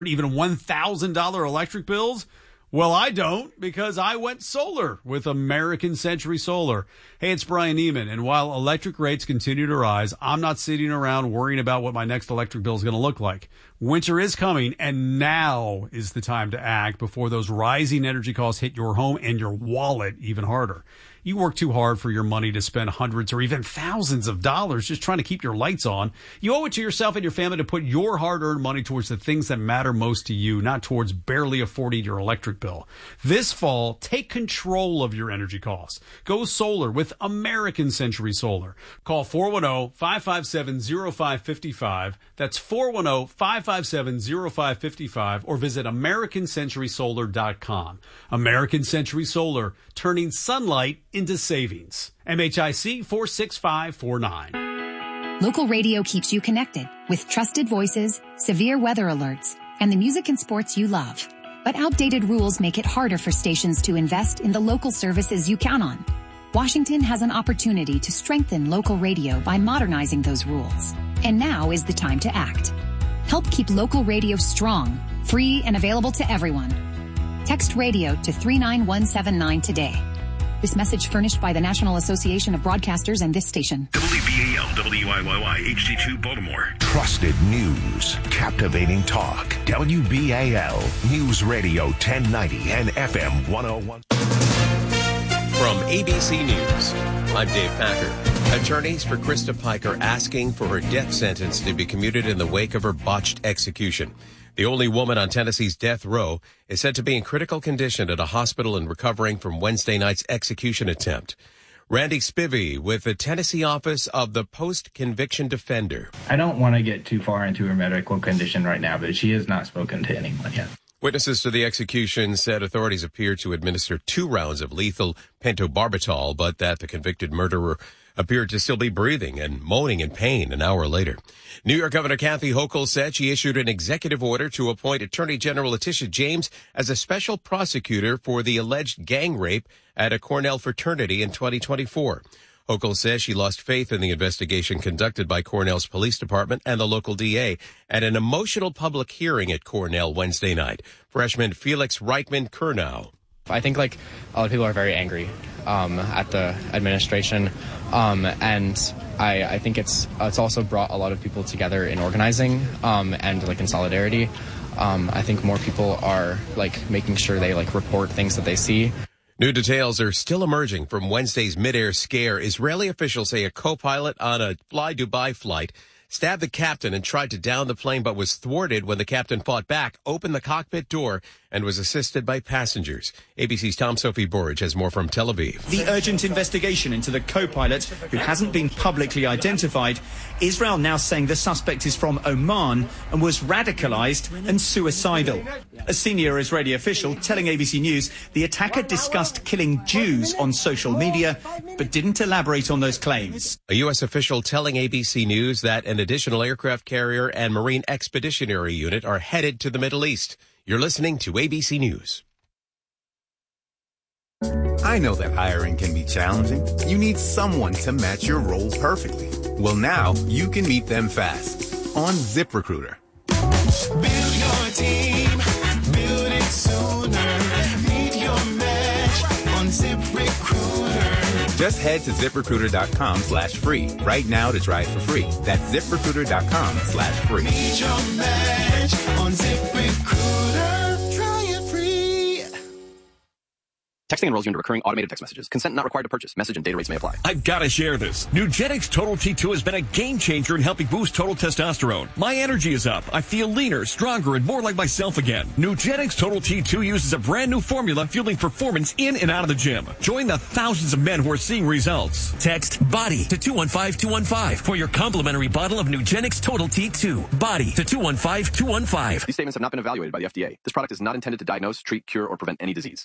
even $1,000 electric bills? Well, I don't, because I went solar with American Century Solar. Hey, it's Brian Neiman, and while electric rates continue to rise, I'm not sitting around worrying about what my next electric bill is going to look like. Winter is coming, and now is the time to act before those rising energy costs hit your home and your wallet even harder. You work too hard for your money to spend hundreds or even thousands of dollars just trying to keep your lights on. You owe it to yourself and your family to put your hard-earned money towards the things that matter most to you, not towards barely affording your electric bill. This fall, take control of your energy costs. Go solar with American Century Solar. Call 410-557-0555. That's 410-557-0555, or visit AmericanCenturySolar.com. American Century Solar, turning sunlight into savings. MHIC 46549. Local radio keeps you connected with trusted voices, severe weather alerts, and the music and sports you love. But outdated rules make it harder for stations to invest in the local services you count on. Washington has an opportunity to strengthen local radio by modernizing those rules. And now is the time to act. Help keep local radio strong, free, and available to everyone. Text radio to 39179 today. This message furnished by the National Association of Broadcasters and this station. WBAL, WIYY, HD2 Baltimore. Trusted news, captivating talk. WBAL News Radio 1090 and FM 101. From ABC News, I'm Dave Packer. Attorneys for Krista Pike are asking for her death sentence to be commuted in the wake of her botched execution. The only woman on Tennessee's death row is said to be in critical condition at a hospital and recovering from Wednesday night's execution attempt. Randy Spivey with the Tennessee Office of the Post-Conviction Defender. I don't want to get too far into her medical condition right now, but she has not spoken to anyone yet. Witnesses to the execution said authorities appeared to administer 2 rounds of lethal pentobarbital, but that the convicted murderer appeared to still be breathing and moaning in pain an hour later. New York Governor Kathy Hochul said she issued an executive order to appoint Attorney General Letitia James as a special prosecutor for the alleged gang rape at a Cornell fraternity in 2024. Hochul says she lost faith in the investigation conducted by Cornell's police department and the local DA at an emotional public hearing at Cornell Wednesday night. Freshman Felix Reichman-Kurnow. I think a lot of people are very angry at the administration, and I think it's also brought a lot of people together in organizing and in solidarity. I think more people are making sure they report things that they see. New details are still emerging from Wednesday's mid-air scare. Israeli officials say a co-pilot on a Fly Dubai flight stabbed the captain and tried to down the plane, but was thwarted when the captain fought back, opened the cockpit door, and was assisted by passengers. ABC's Tom Sophie Borage has more from Tel Aviv. The urgent investigation into the co-pilot, who hasn't been publicly identified. Israel now saying the suspect is from Oman and was radicalized and suicidal. A senior Israeli official telling ABC News the attacker discussed killing Jews on social media, but didn't elaborate on those claims. A U.S. official telling ABC News that an additional aircraft carrier and Marine Expeditionary Unit are headed to the Middle East. You're listening to ABC News. I know that hiring can be challenging. You need someone to match your role perfectly. Well, now you can meet them fast on ZipRecruiter. Build your team, build it sooner. Meet your match on ZipRecruiter. Just head to ZipRecruiter.com/free right now to try it for free. That's ZipRecruiter.com/free. Meet your match on ZipRecruiter. Try it free. Texting enrolls you into recurring automated text messages. Consent not required to purchase. Message and data rates may apply. I've got to share this. Nugenix Total T2 has been a game changer in helping boost total testosterone. My energy is up. I feel leaner, stronger, and more like myself again. Nugenix Total T2 uses a brand new formula fueling performance in and out of the gym. Join the thousands of men who are seeing results. Text BODY to 215-215 for your complimentary bottle of Nugenix Total T2. BODY to 215-215. These statements have not been evaluated by the FDA. This product is not intended to diagnose, treat, cure, or prevent any disease.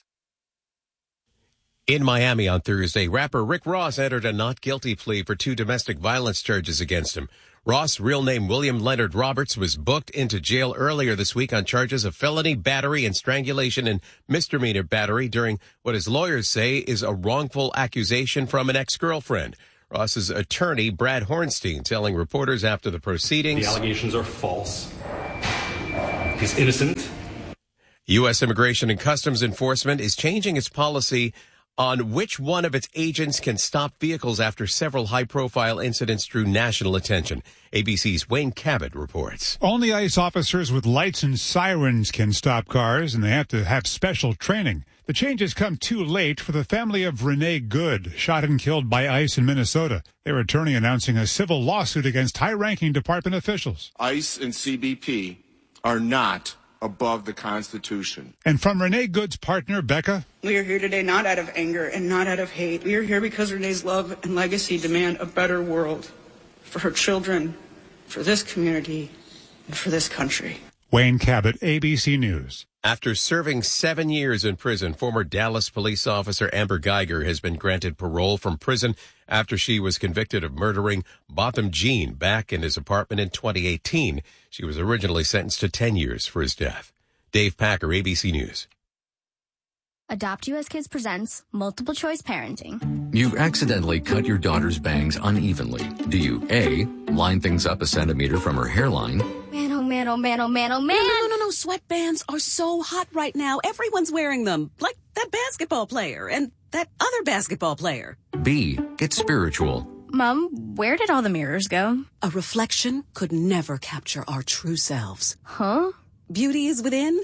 In Miami on Thursday, rapper Rick Ross entered a not guilty plea for 2 domestic violence charges against him. Ross, real name William Leonard Roberts, was booked into jail earlier this week on charges of felony battery and strangulation and misdemeanor battery during what his lawyers say is a wrongful accusation from an ex-girlfriend. Ross's attorney, Brad Hornstein, telling reporters after the proceedings, "The allegations are false. He's innocent. U.S. Immigration and Customs Enforcement is changing its policy on which one of its agents can stop vehicles after several high-profile incidents drew national attention. ABC's Wayne Cabot reports. Only ICE officers with lights and sirens can stop cars, and they have to have special training. The changes come too late for the family of Renee Good, shot and killed by ICE in Minnesota. Their attorney announcing a civil lawsuit against high-ranking department officials. ICE and CBP are not above the Constitution. And from Renee Good's partner, Becca. We are here today not out of anger and not out of hate. We are here because Renee's love and legacy demand a better world for her children, for this community, and for this country. Wayne Cabot, ABC News. After serving 7 years in prison, former Dallas police officer Amber Geiger has been granted parole from prison after she was convicted of murdering Botham Jean back in his apartment in 2018. She was originally sentenced to 10 years for his death. Dave Packer, ABC News. Adopt US Kids presents Multiple Choice Parenting. You've accidentally cut your daughter's bangs unevenly. Do you A, line things up a centimeter from her hairline? Man, oh man, oh man, oh man, oh man. No. Sweatbands are so hot right now. Everyone's wearing them. Like that basketball player and that other basketball player. B, get spiritual. Mom, where did all the mirrors go? A reflection could never capture our true selves. Huh? Beauty is within.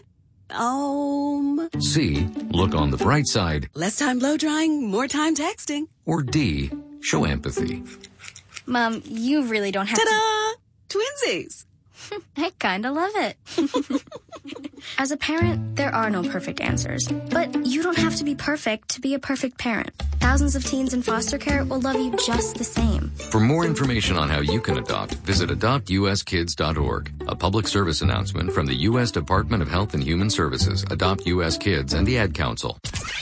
C, look on the bright side. Less time blow drying, more time texting. Or D, show empathy. Mom, you really don't have Ta-da! Twinsies! I kinda love it. As a parent, there are no perfect answers. But you don't have to be perfect to be a perfect parent. Thousands of teens in foster care will love you just the same. For more information on how you can adopt, visit adoptuskids.org. A public service announcement from the U.S. Department of Health and Human Services, Adopt U.S. Kids, and the Ad Council.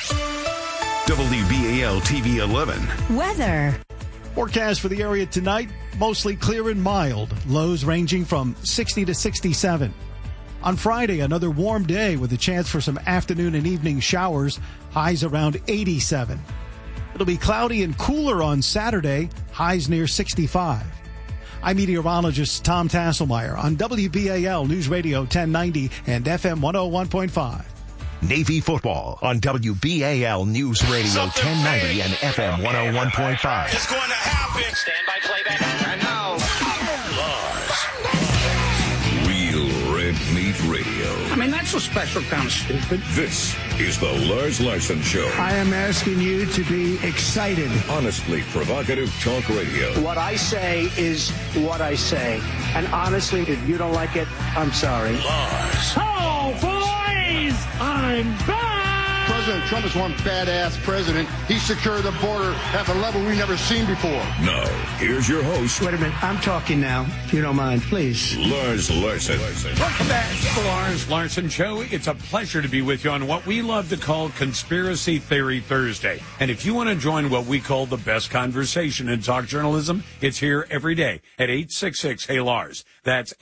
WBAL TV 11. Weather. Forecast for the area tonight, mostly clear and mild. Lows ranging from 60 to 67. On Friday, another warm day with a chance for some afternoon and evening showers. Highs around 87. It'll be cloudy and cooler on Saturday. Highs near 65. I'm meteorologist Tom Tasselmeyer on WBAL News Radio 1090 and FM 101.5. Navy football on WBAL News Radio 1090 and FM 101.5. It's going to happen. Stand by playback. And now, Real Red Meat Radio. I mean, that's a special kind of stupid. This is the Lars Larson Show. I am asking you to be excited. Honestly provocative talk radio. What I say is what I say. And honestly, if you don't like it, I'm sorry. Lars. Oh, boys! I'm back! President Trump is one badass president. He secured the border at a level we've never seen before. Now, here's your host. Wait a minute. I'm talking now. If you don't mind, please. Lars Larson. Welcome back to the Lars Larson Show. It's a pleasure to be with you on what we love to call Conspiracy Theory Thursday. And if you want to join what we call the best conversation in talk journalism, it's here every day at 866-HEY-LARS. That's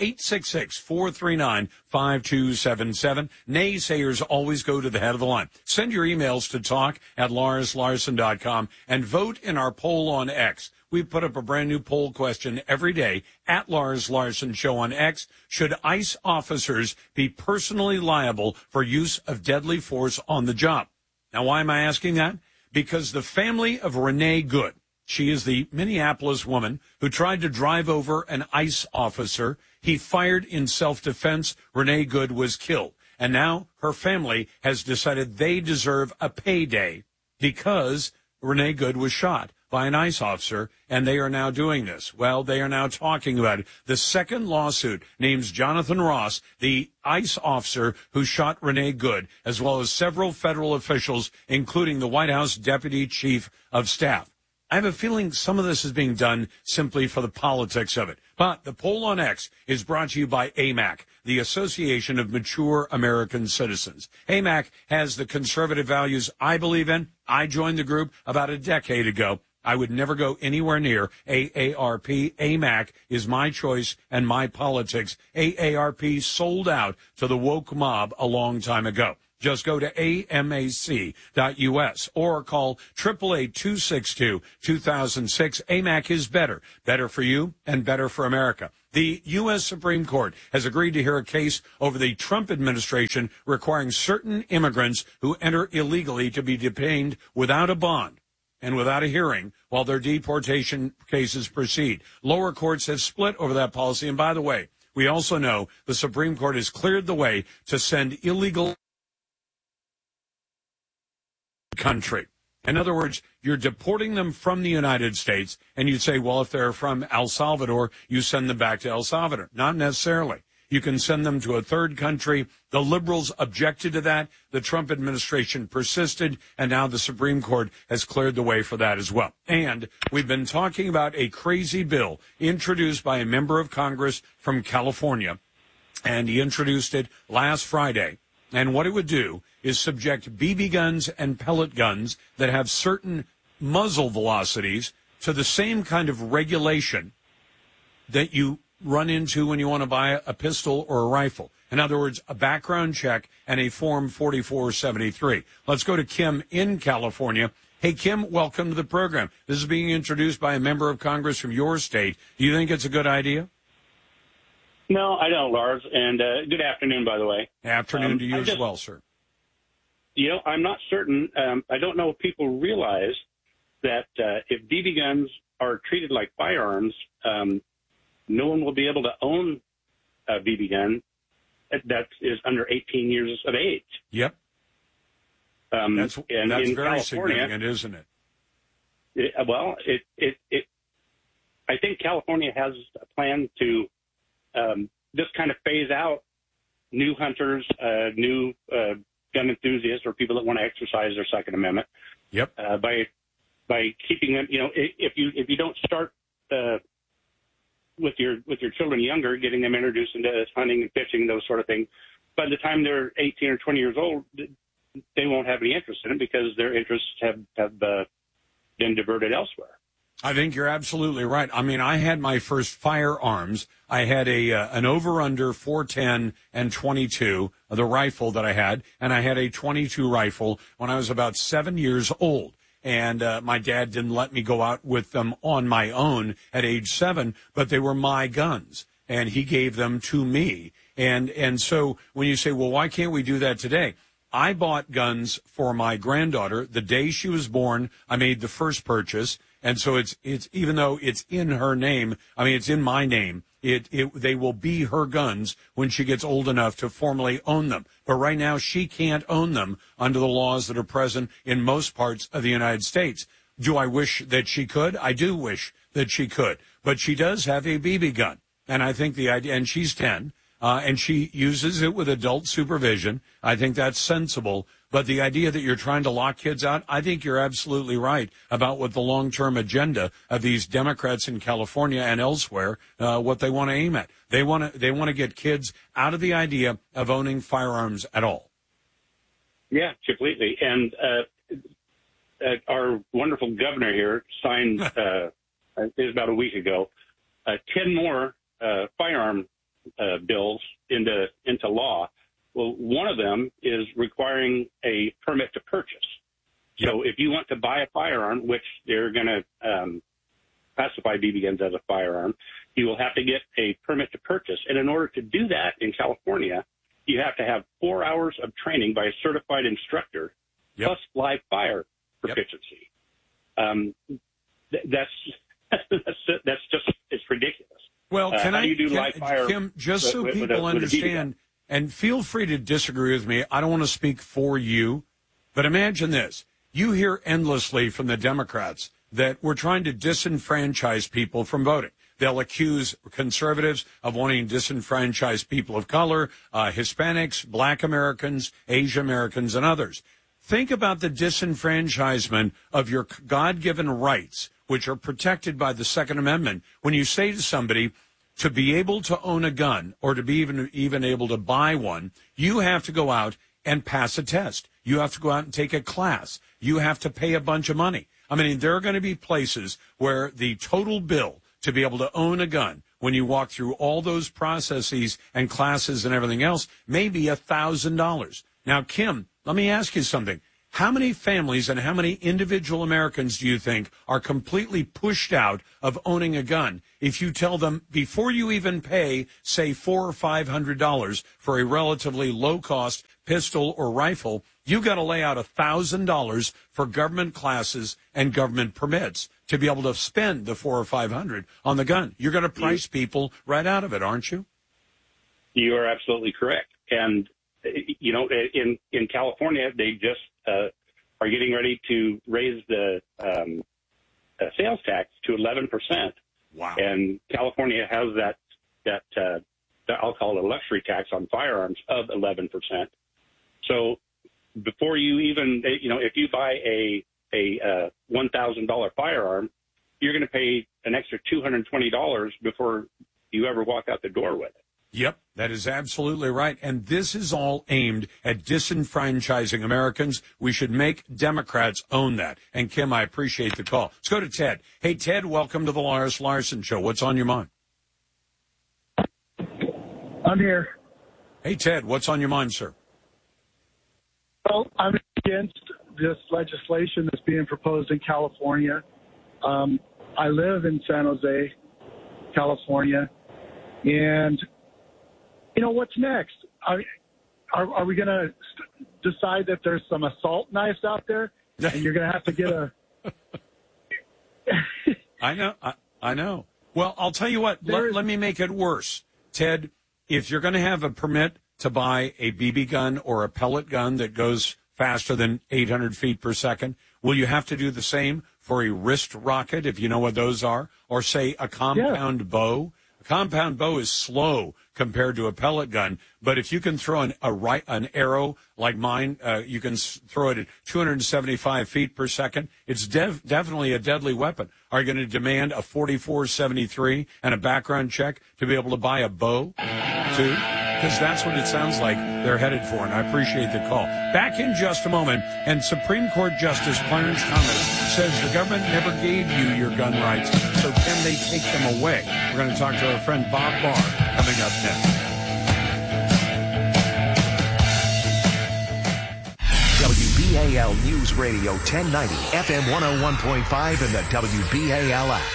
866-439-5277. Naysayers always go to the head of the line. Send your emails to talk@larslarson.com and vote in our poll on X. We put up a brand new poll question every day at Lars Larson Show on X. Should ICE officers be personally liable for use of deadly force on the job? Now, why am I asking that? Because the family of Renee Good, she is the Minneapolis woman who tried to drive over an ICE officer. He fired in self-defense. Renee Good was killed. And now her family has decided they deserve a payday because Renee Good was shot by an ICE officer, and they are now doing this. Well, they are now talking about it. The second lawsuit names Jonathan Ross, the ICE officer who shot Renee Good, as well as several federal officials, including the White House Deputy Chief of Staff. I have a feeling some of this is being done simply for the politics of it. But the poll on X is brought to you by AMAC, the Association of Mature American Citizens. AMAC has the conservative values I believe in. I joined the group about a decade ago. I would never go anywhere near AARP. AMAC is my choice and my politics. AARP sold out to the woke mob a long time ago. Just go to amac.us or call 888-262-2006. AMAC is better. Better for you and better for America. The U.S. Supreme Court has agreed to hear a case over the Trump administration requiring certain immigrants who enter illegally to be detained without a bond and without a hearing while their deportation cases proceed. Lower courts have split over that policy. And by the way, we also know the Supreme Court has cleared the way to send illegal country. In other words, you're deporting them from the United States, and you'd say, well, if they're from El Salvador, you send them back to El Salvador. Not necessarily. You can send them to a third country. The liberals objected to that. The Trump administration persisted, and now the Supreme Court has cleared the way for that as well. And we've been talking about a crazy bill introduced by a member of Congress from California, and he introduced it last Friday. And what it would do is subject BB guns and pellet guns that have certain muzzle velocities to the same kind of regulation that you run into when you want to buy a pistol or a rifle. In other words, a background check and a Form 4473. Let's go to Kim in California. Hey, Kim, welcome to the program. This is being introduced by a member of Congress from your state. Do you think it's a good idea? No, I don't, Lars. And good afternoon, by the way. Afternoon to you as well, sir. You know, I'm not certain. I don't know if people realize that if BB guns are treated like firearms, no one will be able to own a BB gun that is under 18 years of age. Yep. That's very California, significant, isn't it? I think California has a plan to just kind of phase out new hunters, new gun enthusiasts, or people that want to exercise their Second Amendment. Yep. By keeping them, you know, if you don't start with your children younger, getting them introduced into hunting and fishing, those sort of things, by the time they're 18 or 20 years old, they won't have any interest in it because their interests have been diverted elsewhere. I think you're absolutely right. I mean, I had my first firearms. I had an over-under 410 and 22, the rifle that I had, and I had a 22 rifle when I was about 7 years old. And my dad didn't let me go out with them on my own at age 7, but they were my guns, and he gave them to me. And so when you say, well, why can't we do that today? I bought guns for my granddaughter the day she was born. I made the first purchase. And so it's even though it's in her name, I mean, it's in my name, they will be her guns when she gets old enough to formally own them. But right now she can't own them under the laws that are present in most parts of the United States. Do I wish that she could? I do wish that she could. But she does have a BB gun. And I think the idea, and she's 10, and she uses it with adult supervision. I think that's sensible. But the idea that you're trying to lock kids out, I think you're absolutely right about what the long-term agenda of these Democrats in California and elsewhere, what they want to aim at. They want to get kids out of the idea of owning firearms at all. Yeah, completely. And our wonderful governor here signed, it was about a week ago, 10 more firearm bills into law. Well, one of them is requiring a permit to purchase. So if you want to buy a firearm, which they're going to classify BB guns as a firearm, you will have to get a permit to purchase. And in order to do that in California, you have to have 4 hours of training by a certified instructor, plus live fire proficiency. That's just, it's ridiculous. Well, live fire Kim, just so people understand, and feel free to disagree with me. I don't want to speak for you, but imagine this. You hear endlessly from the Democrats that we're trying to disenfranchise people from voting. They'll accuse conservatives of wanting to disenfranchise people of color, Hispanics, Black Americans, Asian Americans, and others. Think about the disenfranchisement of your God-given rights, which are protected by the Second Amendment. When you say to somebody, to be able to own a gun or to be even able to buy one, you have to go out and pass a test. You have to go out and take a class. You have to pay a bunch of money. I mean, there are going to be places where the total bill to be able to own a gun, when you walk through all those processes and classes and everything else, may be $1,000. Now, Kim, let me ask you something. How many families and how many individual Americans do you think are completely pushed out of owning a gun if you tell them before you even pay, say, $400 or $500 for a relatively low-cost pistol or rifle, you got to lay out $1,000 for government classes and government permits to be able to spend the $400 or $500 on the gun? You're going to price people right out of it, aren't you? You are absolutely correct. And, you know, in California, they just are getting ready to raise the sales tax to 11%. Wow. And California has that I'll call it a luxury tax on firearms of 11%. So before you even, you know, if you buy a $1,000 firearm, you're going to pay an extra $220 before you ever walk out the door with it. Yep, that is absolutely right. And this is all aimed at disenfranchising Americans. We should make Democrats own that. And, Kim, I appreciate the call. Let's go to Ted. Hey, Ted, welcome to the Loris Larson Show. What's on your mind? I'm here. Hey, Ted, what's on your mind, sir? Well, I'm against this legislation that's being proposed in California. I live in San Jose, California, and you know, what's next? Are we going to decide that there's some assault knives out there and you're going to have to get a... I know. Well, I'll tell you what. Let me make it worse. Ted, if you're going to have a permit to buy a BB gun or a pellet gun that goes faster than 800 feet per second, will you have to do the same for a wrist rocket, if you know what those are, or, say, a compound bow? A compound bow is slow compared to a pellet gun, but if you can throw an arrow like mine, you can throw it at 275 feet per second. It's definitely a deadly weapon. Are you going to demand a 4473 and a background check to be able to buy a bow, too? Because that's what it sounds like they're headed for, and I appreciate the call. Back in just a moment, and Supreme Court Justice Clarence Thomas says the government never gave you your gun rights, so can they take them away? We're going to talk to our friend Bob Barr coming up next. WBAL News Radio 1090, FM 101.5, and the WBAL app.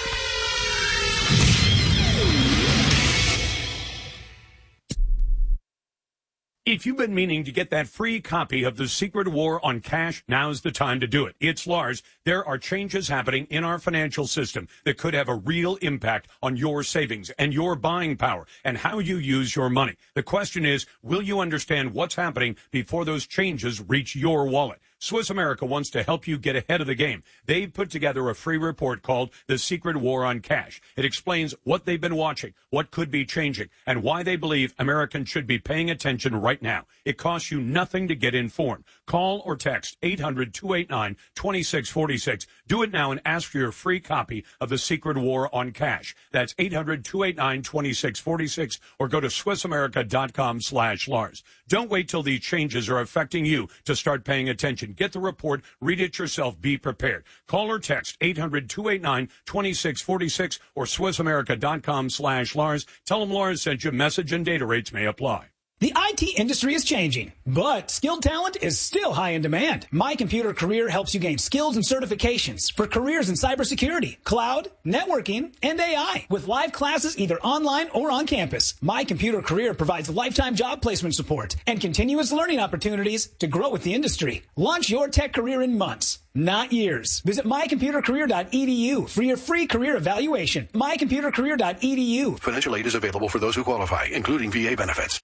If you've been meaning to get that free copy of The Secret War on Cash, now's the time to do it. It's Lars. There are changes happening in our financial system that could have a real impact on your savings and your buying power and how you use your money. The question is, will you understand what's happening before those changes reach your wallet? Swiss America wants to help you get ahead of the game. They've put together a free report called The Secret War on Cash. It explains what they've been watching, what could be changing, and why they believe Americans should be paying attention right now. It costs you nothing to get informed. Call or text 800-289-2646. Do it now and ask for your free copy of The Secret War on Cash. That's 800-289-2646, or go to SwissAmerica.com/Lars. Don't wait till these changes are affecting you to start paying attention. Get the report, read it yourself, be prepared. Call or text 800-289-2646 or SwissAmerica.com/Lars. Tell them Lars sent you. Message and data rates may apply. The IT industry is changing, but skilled talent is still high in demand. My Computer Career helps you gain skills and certifications for careers in cybersecurity, cloud, networking, and AI with live classes either online or on campus. My Computer Career provides lifetime job placement support and continuous learning opportunities to grow with the industry. Launch your tech career in months, not years. Visit mycomputercareer.edu for your free career evaluation. mycomputercareer.edu. Financial aid is available for those who qualify, including VA benefits.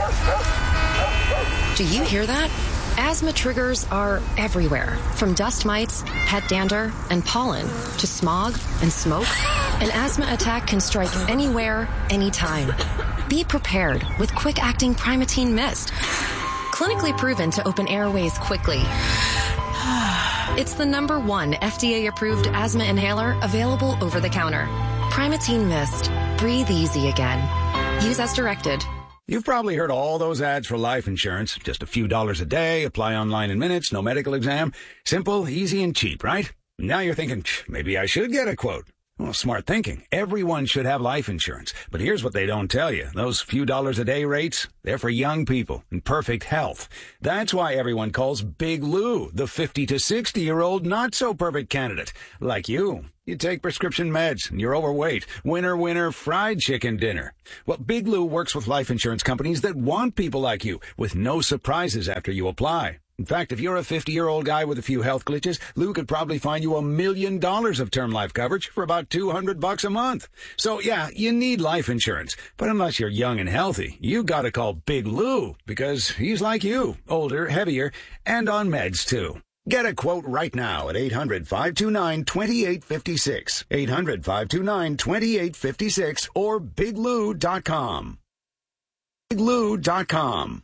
Do you hear that? Asthma triggers are everywhere, from dust mites, pet dander, and pollen, to smog and smoke. An asthma attack can strike anywhere, anytime. Be prepared with quick-acting Primatene Mist. Clinically proven to open airways quickly. It's the #1 FDA-approved asthma inhaler available over the counter. Primatene Mist. Breathe easy again. Use as directed. You've probably heard all those ads for life insurance. Just a few dollars a day, apply online in minutes, no medical exam. Simple, easy, and cheap, right? Now you're thinking, maybe I should get a quote. Well, smart thinking. Everyone should have life insurance. But here's what they don't tell you. Those few dollars a day rates, they're for young people in perfect health. That's why everyone calls Big Lou the 50 to 60-year-old not-so-perfect candidate. Like you. You take prescription meds and you're overweight. Winner, winner, fried chicken dinner. Well, Big Lou works with life insurance companies that want people like you with no surprises after you apply. In fact, if you're a 50-year-old guy with a few health glitches, Lou could probably find you $1 million of term life coverage for about $200 a month. So, yeah, you need life insurance. But unless you're young and healthy, you gotta call Big Lou because he's like you, older, heavier, and on meds, too. Get a quote right now at 800-529-2856, 800-529-2856, or biglou.com. biglou.com.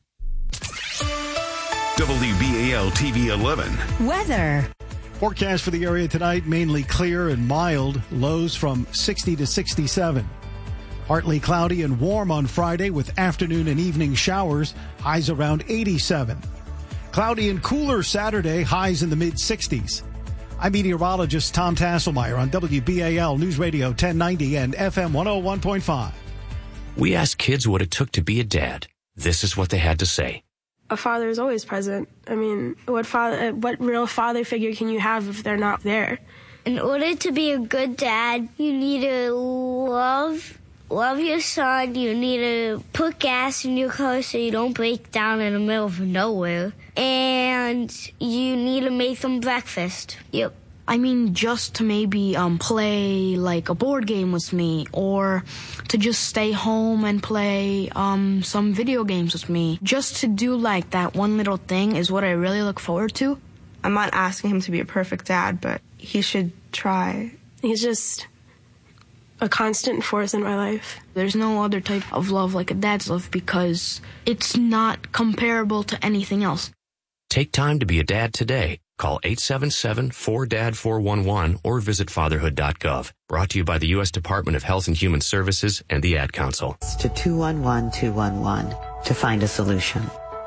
WBAL TV 11. Weather. Forecast for the area tonight, mainly clear and mild. Lows from 60 to 67. Partly cloudy and warm on Friday with afternoon and evening showers. Highs around 87. Cloudy and cooler Saturday. Highs in the mid-60s. I'm meteorologist Tom Tasselmeyer on WBAL News Radio 1090 and FM 101.5. We asked kids what it took to be a dad. This is what they had to say. A father is always present. I mean, what real father figure can you have if they're not there? In order to be a good dad, you need to love your son. You need to put gas in your car so you don't break down in the middle of nowhere. And you need to make them breakfast. Yep. I mean, just to maybe play like a board game with me, or to just stay home and play some video games with me. Just to do like that one little thing is what I really look forward to. I'm not asking him to be a perfect dad, but he should try. He's just a constant force in my life. There's no other type of love like a dad's love because it's not comparable to anything else. Take time to be a dad today. Call 877-4DAD-411 or visit fatherhood.gov. Brought to you by the U.S. Department of Health and Human Services and the Ad Council. To 211-211 to find a solution.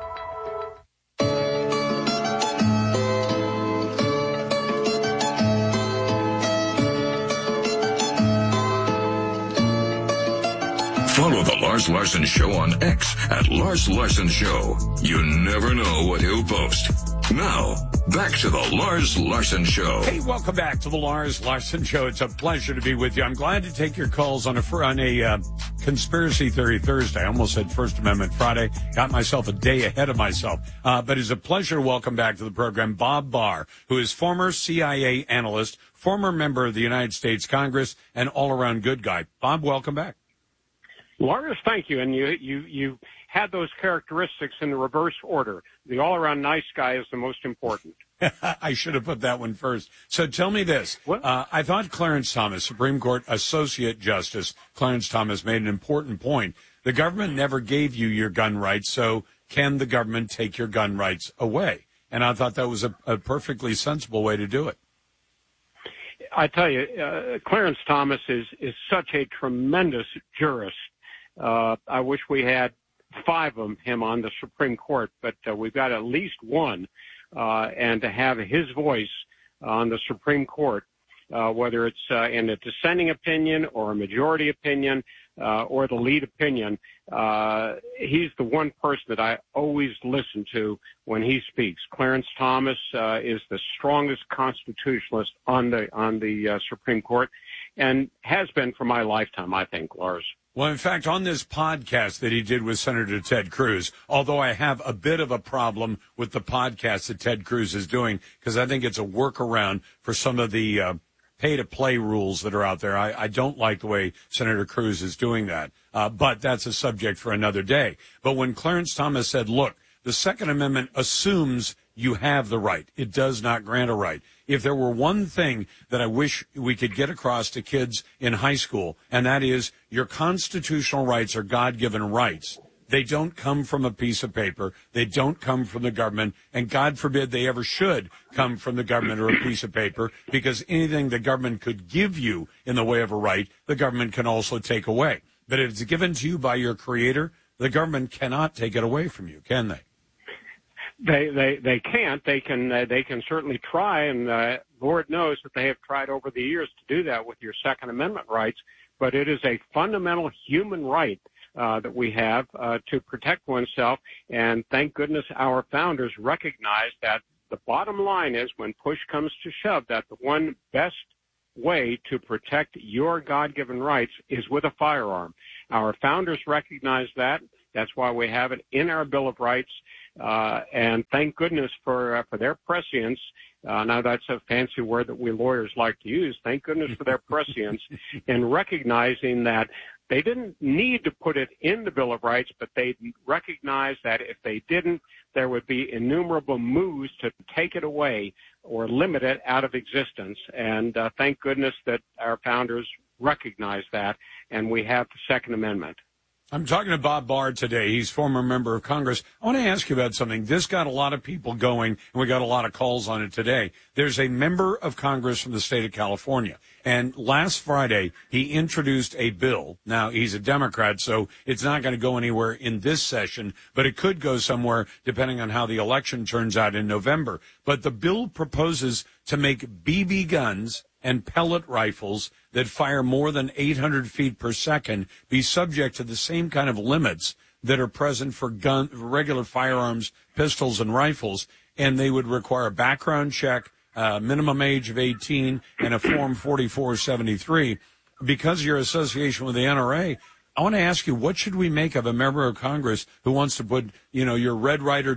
Follow The Lars Larson Show on X at Lars Larson Show. You never know what he'll post. Now, back to The Lars Larson Show. Hey, welcome back to The Lars Larson Show. It's a pleasure to be with you. I'm glad to take your calls on a Conspiracy Theory Thursday. I almost said First Amendment Friday. Got myself a day ahead of myself. But it's a pleasure to welcome back to the program Bob Barr, who is former CIA analyst, former member of the United States Congress, and all-around good guy. Bob, welcome back. Lars, thank you. And you had those characteristics in the reverse order. The all-around nice guy is the most important. I should have put that one first. So tell me this. I thought Clarence Thomas, Supreme Court Associate Justice Clarence Thomas, made an important point. The government never gave you your gun rights, so can the government take your gun rights away? And I thought that was a perfectly sensible way to do it. I tell you, Clarence Thomas is such a tremendous jurist. I wish we had 5 of him on the Supreme Court, but we've got at least one. And to have his voice on the Supreme Court, whether it's in a dissenting opinion or a majority opinion or the lead opinion, he's the one person that I always listen to when he speaks. Clarence Thomas is the strongest constitutionalist on the Supreme Court and has been for my lifetime, I think, Lars. Well, in fact, on this podcast that he did with Senator Ted Cruz, although I have a bit of a problem with the podcast that Ted Cruz is doing, because I think it's a workaround for some of the pay-to-play rules that are out there. I don't like the way Senator Cruz is doing that, but that's a subject for another day. But when Clarence Thomas said, look, the Second Amendment assumes you have the right. It does not grant a right. If there were one thing that I wish we could get across to kids in high school, and that is your constitutional rights are God-given rights. They don't come from a piece of paper. They don't come from the government, and God forbid they ever should come from the government or a piece of paper, because anything the government could give you in the way of a right, the government can also take away. But if it's given to you by your Creator, the government cannot take it away from you, can they? They can't. They can certainly try, and Lord knows that they have tried over the years to do that with your Second Amendment rights. But it is a fundamental human right that we have to protect oneself. And thank goodness our founders recognized that the bottom line is, when push comes to shove, that the one best way to protect your God-given rights is with a firearm. Our founders recognized that. That's why we have it in our Bill of Rights. And thank goodness for their prescience. Now that's a fancy word that we lawyers like to use. Thank goodness for their prescience in recognizing that they didn't need to put it in the Bill of Rights, but they recognized that if they didn't, there would be innumerable moves to take it away or limit it out of existence. And thank goodness that our founders recognized that, and we have the Second Amendment. I'm talking to Bob Bard today. He's former member of Congress. I want to ask you about something. This got a lot of people going, and we got a lot of calls on it today. There's a member of Congress from the state of California, and last Friday he introduced a bill. Now, he's a Democrat, so it's not going to go anywhere in this session, but it could go somewhere depending on how the election turns out in November. But the bill proposes to make BB guns and pellet rifles that fire more than 800 feet per second be subject to the same kind of limits that are present for regular firearms, pistols, and rifles, and they would require a background check, minimum age of 18, and a Form 4473. Because of your association with the NRA, I want to ask you, what should we make of a member of Congress who wants to put, your Red Ryder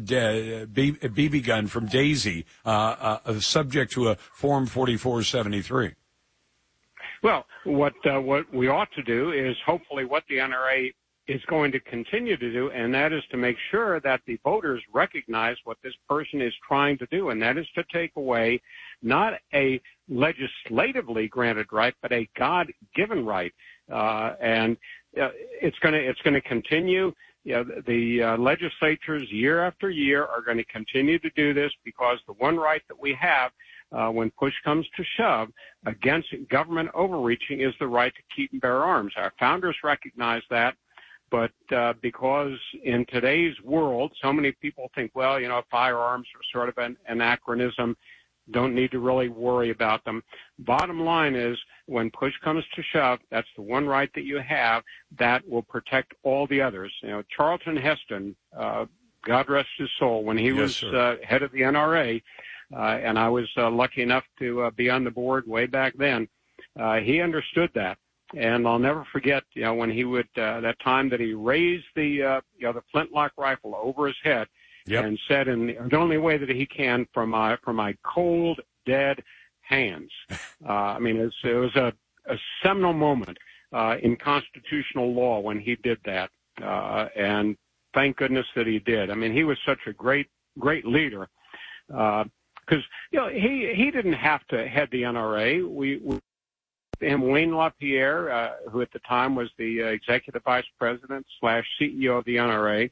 BB gun from Daisy subject to a Form 4473? Well, what we ought to do is hopefully what the NRA is going to continue to do, and that is to make sure that the voters recognize what this person is trying to do, and that is to take away not a legislatively granted right, but a God-given right. And it's going to continue. The legislatures year after year are going to continue to do this, because the one right that we have when push comes to shove against government overreaching is the right to keep and bear arms. Our founders recognized that, but because in today's world, so many people think, well, firearms are sort of an anachronism, don't need to really worry about them. Bottom line is, when push comes to shove, that's the one right that you have that will protect all the others. Charlton Heston, God rest his soul, when he was head of the NRA, and I was lucky enough to be on the board way back then, he understood that. And I'll never forget, when he would, that time that he raised the flintlock rifle over his head, and said in the only way that he can, from my cold, dead hands. It was a seminal moment in constitutional law when he did that, and thank goodness that he did. He was such a great leader, because he didn't have to head the NRA. We Wayne LaPierre, who at the time was the executive vice president / CEO of the NRA.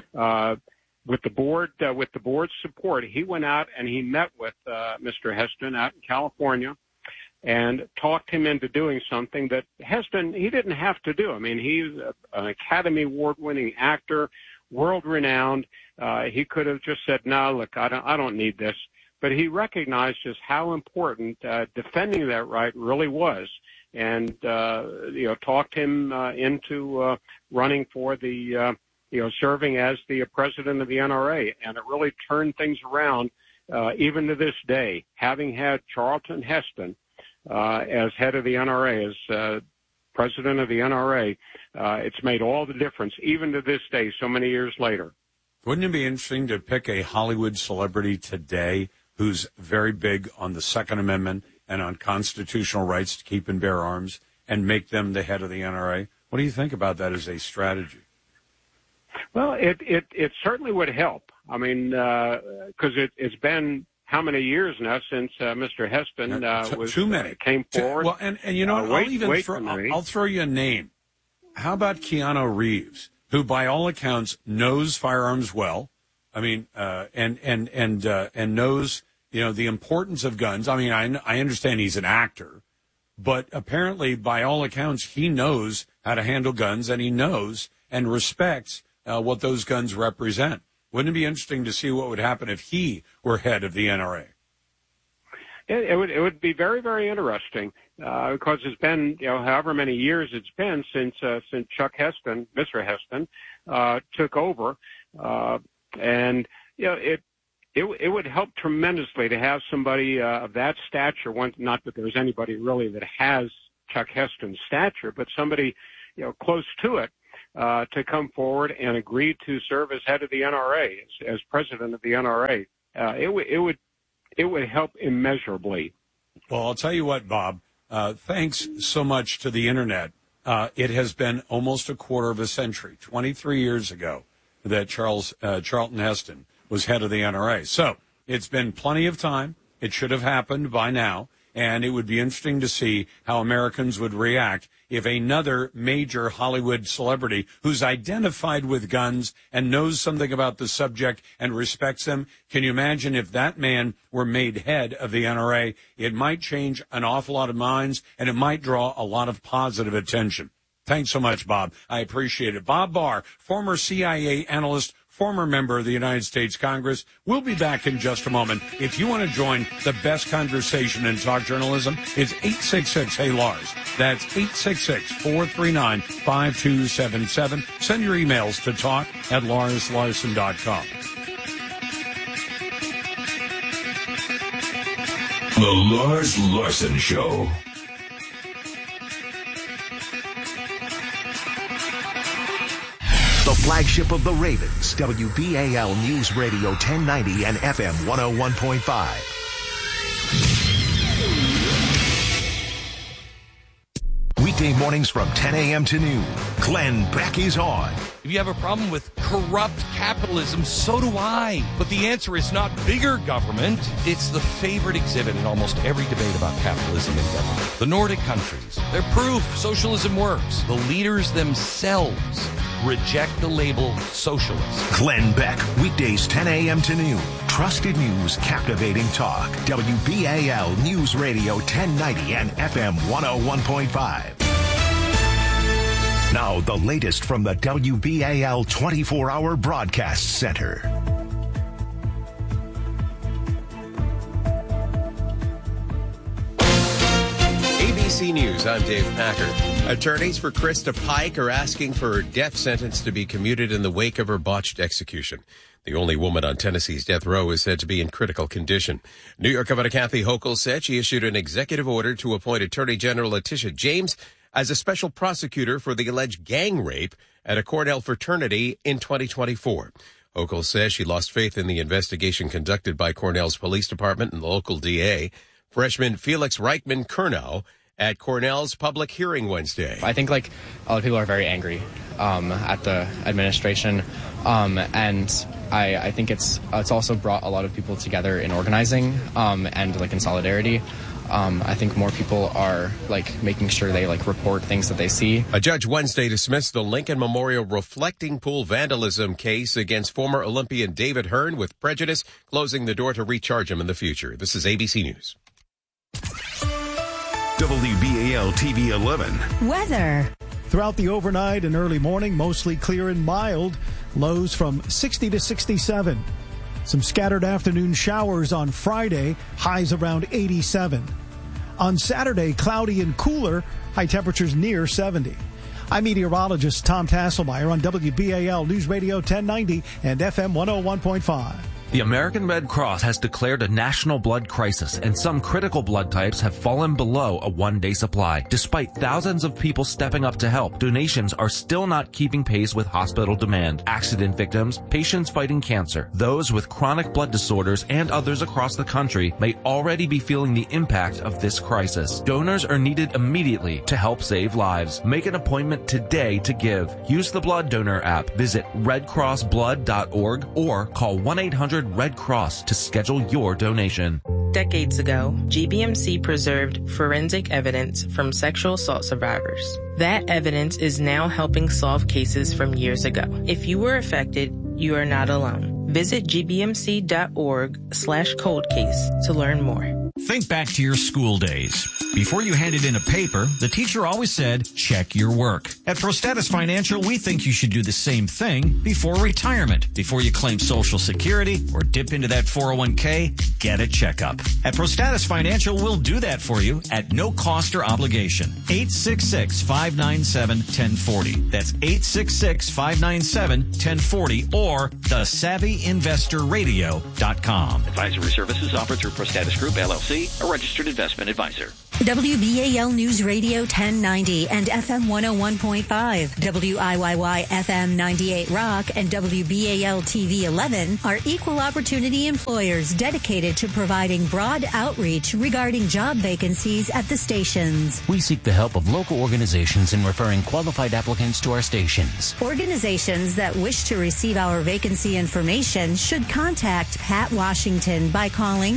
With the board's support, he went out and he met with Mr. Heston out in California and talked him into doing something that Heston, he didn't have to do. He's an Academy Award-winning actor, world-renowned. He could have just said, no, look, I don't need this. But he recognized just how important defending that right really was, and talked him into running for the serving as the president of the NRA, and it really turned things around. Even to this day, having had Charlton Heston as head of the NRA, as president of the NRA, it's made all the difference, even to this day, so many years later. Wouldn't it be interesting to pick a Hollywood celebrity today who's very big on the Second Amendment and on constitutional rights to keep and bear arms, and make them the head of the NRA? What do you think about that as a strategy? Well, it certainly would help. Because it's been how many years now since Mr. Heston came forward? Well, and I'll throw you a name. How about Keanu Reeves, who by all accounts knows firearms well? And knows the importance of guns. I understand he's an actor, but apparently by all accounts he knows how to handle guns, and he knows and respects what those guns represent. Wouldn't it be interesting to see what would happen if he were head of the NRA? It would be very, very interesting because it's been, however many years it's been since Chuck Heston, Mr. Heston, took over, and it would help tremendously to have somebody of that stature. Not that there's anybody really that has Chuck Heston's stature, but somebody close to it to come forward and agree to serve as head of the NRA, as president of the NRA. It would help immeasurably. Well, I'll tell you what, Bob. Thanks so much to the Internet. It has been almost a quarter of a century, 23 years ago, that Charlton Heston was head of the NRA. So it's been plenty of time. It should have happened by now. And it would be interesting to see how Americans would react if another major Hollywood celebrity who's identified with guns and knows something about the subject and respects them. Can you imagine if that man were made head of the NRA? It might change an awful lot of minds, and it might draw a lot of positive attention. Thanks so much, Bob. I appreciate it. Bob Barr, former CIA analyst, former member of the United States Congress. We'll be back in just a moment. If you want to join the best conversation in talk journalism, it's 866-HEY-LARS. That's 866-439-5277. Send your emails to talk@LarsLarson.com. The Lars Larson Show. The flagship of the Ravens, WBAL News Radio 1090 and FM 101.5. Weekday mornings from 10 a.m. to noon, Glenn Beck is on. If you have a problem with corrupt capitalism, so do I. But the answer is not bigger government. It's the favorite exhibit in almost every debate about capitalism and government. The Nordic countries, they're proof socialism works. The leaders themselves reject the label socialist. Glenn Beck, weekdays 10 a.m. to noon. Trusted news, captivating talk. WBAL News Radio 1090 and FM 101.5. Now, the latest from the WBAL 24-hour broadcast center. ABC News, I'm Dave Packer. Attorneys for Krista Pike are asking for her death sentence to be commuted in the wake of her botched execution. The only woman on Tennessee's death row is said to be in critical condition. New York Governor Kathy Hochul said she issued an executive order to appoint Attorney General Letitia James as a special prosecutor for the alleged gang rape at a Cornell fraternity in 2024. Hochul says she lost faith in the investigation conducted by Cornell's police department and the local DA. Freshman Felix Reichman-Kurnow at Cornell's public hearing Wednesday. I think a lot of people are very angry at the administration, and I think it's also brought a lot of people together in organizing and in solidarity. I think more people are making sure they report things that they see. A judge Wednesday dismissed the Lincoln Memorial reflecting pool vandalism case against former Olympian David Hearn with prejudice, closing the door to recharge him in the future. This is ABC News. WBAL TV 11. Weather. Throughout the overnight and early morning, mostly clear and mild. Lows from 60 to 67. Some scattered afternoon showers on Friday, highs around 87. On Saturday, cloudy and cooler, high temperatures near 70. I'm meteorologist Tom Tasselmeyer on WBAL News Radio 1090 and FM 101.5. The American Red Cross has declared a national blood crisis, and some critical blood types have fallen below a one-day supply. Despite thousands of people stepping up to help, donations are still not keeping pace with hospital demand. Accident victims, patients fighting cancer, those with chronic blood disorders, and others across the country may already be feeling the impact of this crisis. Donors are needed immediately to help save lives. Make an appointment today to give. Use the Blood Donor app. Visit redcrossblood.org or call 1-800 Red Cross to schedule your donation. Decades ago, GBMC preserved forensic evidence from sexual assault survivors. That evidence is now helping solve cases from years ago. If you were affected, you are not alone. Visit gbmc.org/coldcase to learn more. Think back to your school days. Before you handed in a paper, the teacher always said, check your work. At ProStatus Financial, we think you should do the same thing before retirement. Before you claim Social Security or dip into that 401k, get a checkup. At ProStatus Financial, we'll do that for you at no cost or obligation. 866-597-1040. That's 866-597-1040 or thesavvyinvestorradio.com. Advisory services offered through ProStatus Group, LLC, a registered investment advisor. WBAL News Radio 1090 and FM 101.5, WIYY FM 98 Rock, and WBAL TV 11 are equal opportunity employers dedicated to providing broad outreach regarding job vacancies at the stations. We seek the help of local organizations in referring qualified applicants to our stations. Organizations that wish to receive our vacancy information should contact Pat Washington by calling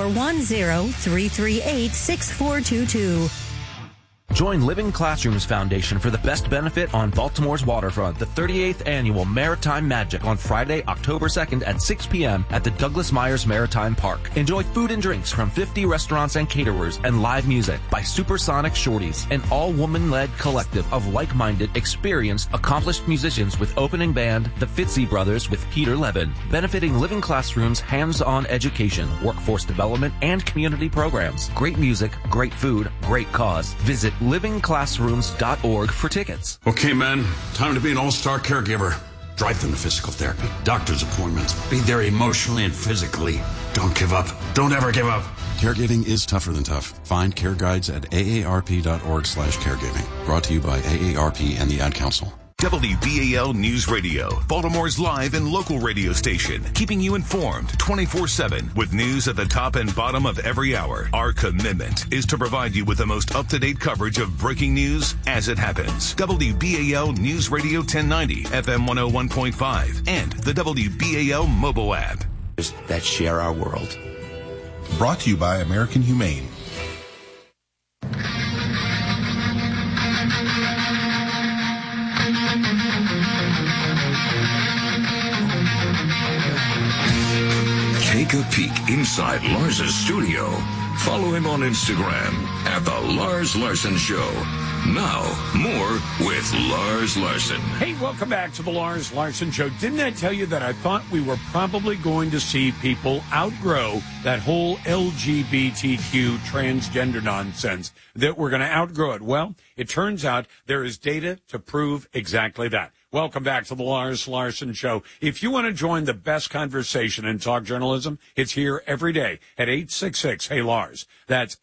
410-338-6422. Join Living Classrooms Foundation for the best benefit on Baltimore's waterfront, the 38th Annual Maritime Magic on Friday, October 2nd at 6 p.m. at the Douglas Myers Maritime Park. Enjoy food and drinks from 50 restaurants and caterers and live music by Supersonic Shorties, an all-woman-led collective of like-minded, experienced, accomplished musicians with opening band, the Fitzy Brothers with Peter Levin, benefiting Living Classrooms' hands-on education, workforce development, and community programs. Great music, great food, great cause. Visit livingclassrooms.org for tickets. Okay, men, time to be an all-star caregiver. Drive them to physical therapy, doctor's appointments. Be there emotionally and physically. Don't give up. Don't ever give up. Caregiving is tougher than tough. Find care guides at aarp.org/caregiving. Brought to you by AARP and the Ad Council. WBAL News Radio, Baltimore's live and local radio station, keeping you informed 24/7 with news at the top and bottom of every hour. Our commitment is to provide you with the most up-to-date coverage of breaking news as it happens. WBAL News Radio 1090, FM 101.5, and the WBAL mobile app. That share our world. Brought to you by American Humane. Take a peek inside Lars's studio. Follow him on Instagram at The Lars Larson Show. Now, more with Lars Larson. Hey, welcome back to the Lars Larson Show. Didn't I tell you that I thought we were probably going to see people outgrow that whole LGBTQ transgender nonsense, that we're going to outgrow it? Well, it turns out there is data to prove exactly that. Welcome back to the Lars Larson Show. If you want to join the best conversation in talk journalism, it's here every day at 866-HEY-LARS. That's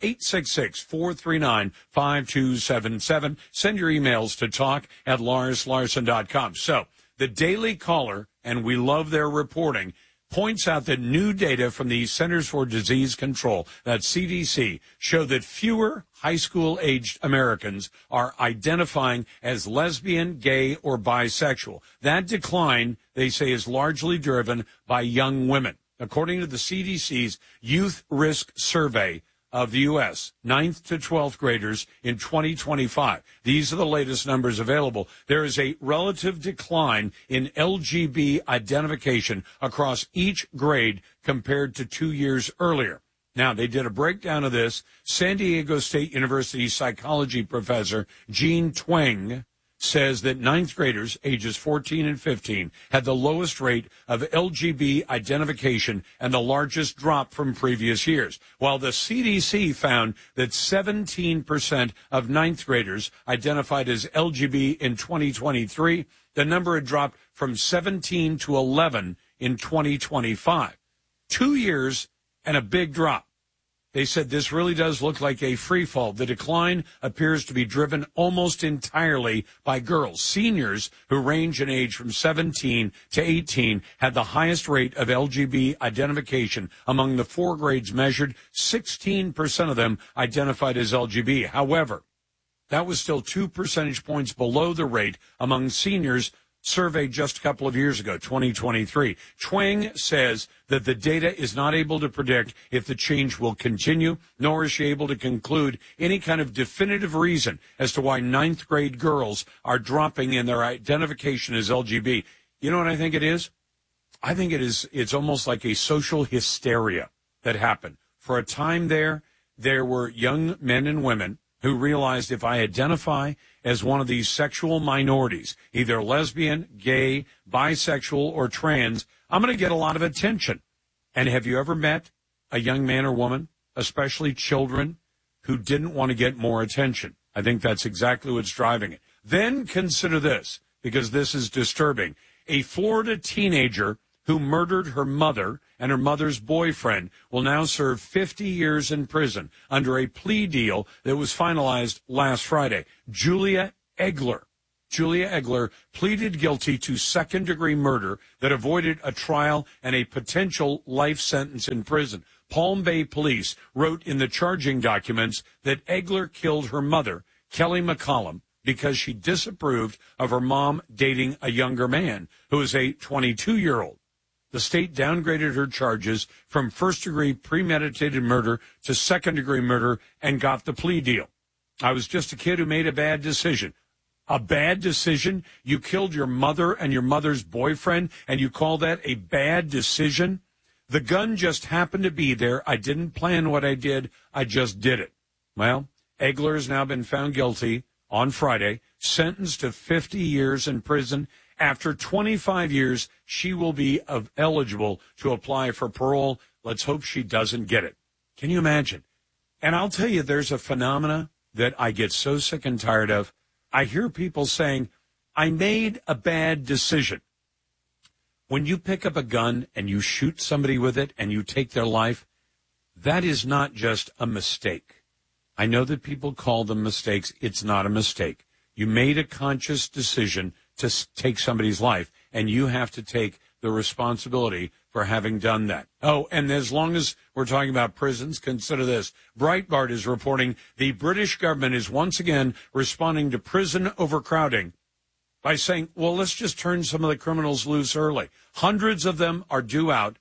866-439-5277. Send your emails to talk@larslarson.com. So, the Daily Caller, and we love their reporting, points out that new data from the Centers for Disease Control, that's CDC, show that fewer high school-aged Americans are identifying as lesbian, gay, or bisexual. That decline, they say, is largely driven by young women. According to the CDC's Youth Risk Survey of the U.S., 9th to 12th graders in 2025. These are the latest numbers available. There is a relative decline in LGB identification across each grade compared to 2 years earlier. Now, they did a breakdown of this. San Diego State University psychology professor Jean Tweng says that 9th graders ages 14 and 15 had the lowest rate of LGB identification and the largest drop from previous years, while the CDC found that 17% of 9th graders identified as LGB in 2023. The number had dropped from 17 to 11 in 2025. 2 years and a big drop. They said this really does look like a free fall. The decline appears to be driven almost entirely by girls. Seniors, who range in age from 17 to 18, had the highest rate of LGB identification among the 4 grades measured. 16% of them identified as LGB. However, that was still 2 percentage points below the rate among seniors surveyed just a couple of years ago, 2023. Tweng says that the data is not able to predict if the change will continue, nor is she able to conclude any kind of definitive reason as to why 9th grade girls are dropping in their identification as LGB. You know what I think it is? I think it's almost like a social hysteria that happened. For a time there, there were young men and women who realized if I identify as one of these sexual minorities, either lesbian, gay, bisexual, or trans, I'm going to get a lot of attention. And have you ever met a young man or woman, especially children, who didn't want to get more attention? I think that's exactly what's driving it. Then consider this, because this is disturbing. A Florida teenager who murdered her mother and her mother's boyfriend will now serve 50 years in prison under a plea deal that was finalized last Friday. Julia Egler pleaded guilty to second-degree murder that avoided a trial and a potential life sentence in prison. Palm Bay police wrote in the charging documents that Egler killed her mother, Kelly McCollum, because she disapproved of her mom dating a younger man who is a 22-year-old. The state downgraded her charges from first-degree premeditated murder to second-degree murder and got the plea deal. I was just a kid who made a bad decision. A bad decision? You killed your mother and your mother's boyfriend, and you call that a bad decision? The gun just happened to be there. I didn't plan what I did. I just did it. Well, Egler has now been found guilty on Friday, sentenced to 50 years in prison. After 25 years, she will be eligible to apply for parole. Let's hope she doesn't get it. Can you imagine? And I'll tell you, there's a phenomena that I get so sick and tired of. I hear people saying, I made a bad decision. When you pick up a gun and you shoot somebody with it and you take their life, that is not just a mistake. I know that people call them mistakes. It's not a mistake. You made a conscious decision to take somebody's life, and you have to take the responsibility for having done that. Oh, and as long as we're talking about prisons, consider this. Breitbart is reporting the British government is once again responding to prison overcrowding by saying, well, let's just turn some of the criminals loose early. Hundreds of them are due out.